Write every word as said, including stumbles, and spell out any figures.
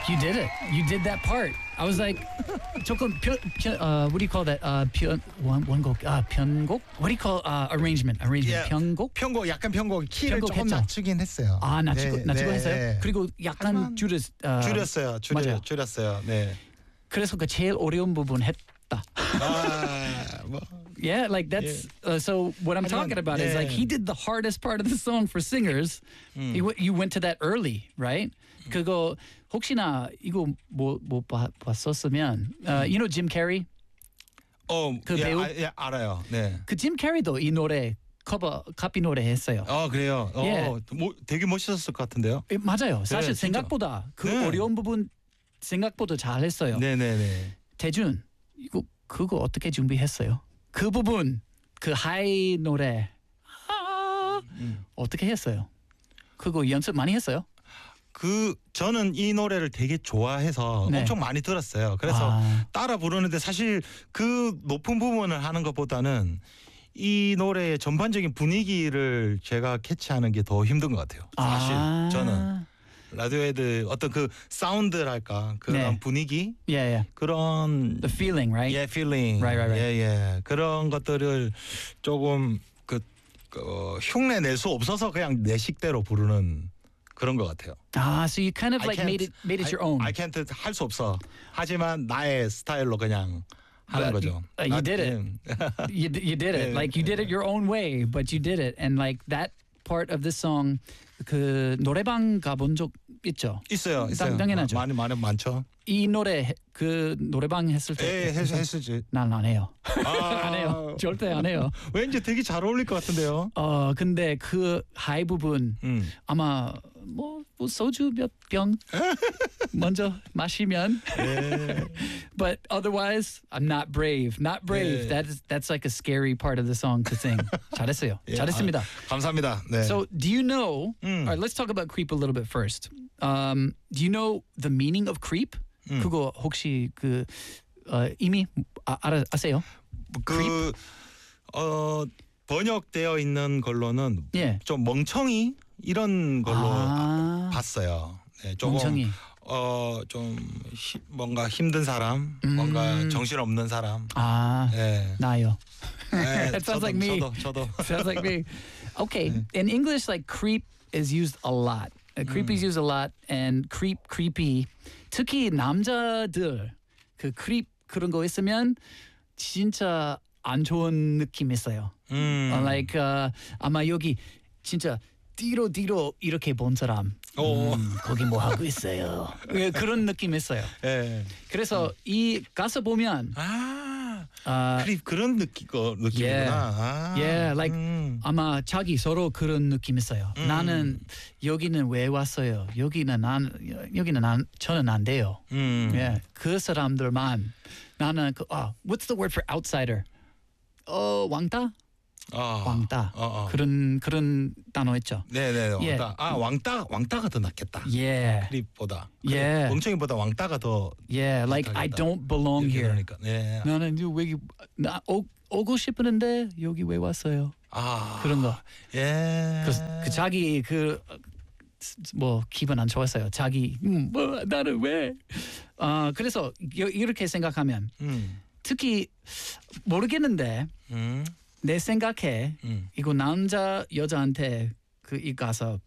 You did it. You did that part. I was like, 조금 편, 편, uh, what do you call that? Uh, 편, 원, 원곡, uh, 편곡? What do you call uh, arrangement? Arrangement. 예, 편곡? 편곡 약간 편곡 키를 편곡 조금 했죠? 낮추긴 했어요. 아, 낮추고, 네, 낮추고 네, 했어요? 네. 그리고 약간 하지만 줄였, uh, 줄였어요. 줄여, 맞아요. 줄였어요. 네. 그래서 그 제일 어려운 부분 했다. 아, 뭐. Yeah, like that's uh, so. What I'm 하지만, talking about is like 네. he did the hardest part of the song for singers. 음. He w- you went to that early, right? 그거 혹시나 이거 뭐못 봤었으면, uh, you know Jim Carrey? 어, 그 예, 배우? 아, 예, 알아요. 네. 그 Jim Carrey도 이 노래 커버 카피 노래 했어요. 어, 그래요. 어, 예. 뭐, 되게 멋있었을 것 같은데요. 예, 맞아요. 사실 진짜. 생각보다 그 네. 어려운 부분 생각보다 잘했어요. 네, 네, 네. 대준 이거 그거 어떻게 준비했어요? 그 부분 그 하이 노래 아, 음. 어떻게 했어요? 그거 연습 많이 했어요? 그 저는 이 노래를 되게 좋아해서 네. 엄청 많이 들었어요. 그래서 아. 따라 부르는데 사실 그 높은 부분을 하는 것보다는 이 노래의 전반적인 분위기를 제가 캐치하는 게 더 힘든 것 같아요. 사실 아. 저는 라디오헤드 어떤 그 사운드랄까 그런 네. 분위기 Yeah, yeah. 그런 The feeling, right? 예 필링 Right, right, right. 예예 그런 것들을 조금 그, 그 어, 흉내 낼 수 없어서 그냥 내 식대로 부르는 그런 것 같아요. Ah, so you kind of I like can't- made it made it I- your own. I can't 할 수 없어. 하지만 나의 스타일로 그냥 하는 But, 거죠. uh, you 나- did it. 예. you d- you did it. Yeah. Like you did it your own way, but you did it. And like that part of this song, 그 노래방 가본 적 있죠? 있어요, 있어요. 당- 당연하죠. 많이 많이 많죠. 이 노래 해- 그 노래방 했을 때 예, 했, 했었지. 난 안 해요. 아, 안 해요. 절대 안 해요. 왠지 되게 잘 어울릴 것 같은데요. 어 근데 그 하이 부분 음. 아마 뭐, 뭐 소주 몇 병 먼저 마시면 예. but otherwise I'm not brave. Not brave. 예. That is that's like a scary part of the song to sing. 잘했어요. 예. 잘했습니다. 아, 감사합니다. 네. So, do you know? 음. All right, let's talk about creep a little bit first. Um, do you know the meaning of creep? 음. 그거 혹시 그 어, 이미 아, 알아 아세요? 그 어, 번역되어 있는 걸로는 예. 좀 멍청이 이런 걸로 아, 봤어요. 네, 조금 멍청이. 어좀 뭔가 힘든 사람, 음. 뭔가 정신 없는 사람. 아, 예. 나요. 예, That sounds 저도, like me. 저도 저도. Sounds like me. Okay, in English, like creep is used a lot. Uh, creep is used a lot, and creep, creepy. 특히 남자들 그 creep 그런 거 있으면 진짜 안 좋은 느낌 있어요. 음. Uh, like uh, 아마 여기 진짜 뒤로 뒤로 이렇게 본 사람. 오. 음, 거기 뭐 하고 있어요. 예, 그런 느낌 있어요. 예. 그래서 이 가서 보면 아. 아, 크립 그런 느낌 거 느낌이구나. Yeah. 아. Yeah, like 음. 아마 자기 서로 그런 느낌 있어요. 음. 나는 여기는 왜 왔어요? 여기는 난 여기는 난 저는 안 돼요. 음. 예, 그 사람들만 나는 그 아, what's the word for outsider? 어, 왕따? 어. 왕따. 어, 어. 그런 그런 단어 있죠. 네네 예. 왕따. 아 왕따 왕따가 더 낫겠다. Yeah, 크립보다. 예. 멍청이보다 왕따가 더. yeah, like I 왕따겠다. don't belong 이렇게 here. 그러니까. 네. 나는 여기 나 오, 오고 싶은데 여기 왜 왔어요? 아. 그런 거. 예. 그, 그 자기 그 뭐 기분 안 좋았어요. 자기 음, 뭐 나는 왜? 아 그래서 여, 이렇게 생각하면 음. 특히 모르겠는데 음. 내 생각에 음. 이거 남자 여자한테 그 이 가서